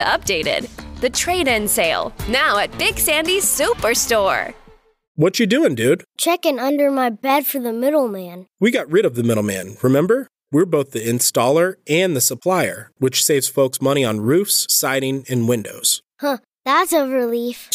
Updated. The trade-in sale, now at Big Sandy's Superstore. What you doing, dude? Checking under my bed for the middleman. We got rid of the middleman, remember? We're both the installer and the supplier, which saves folks money on roofs, siding, and windows. Huh, that's a relief.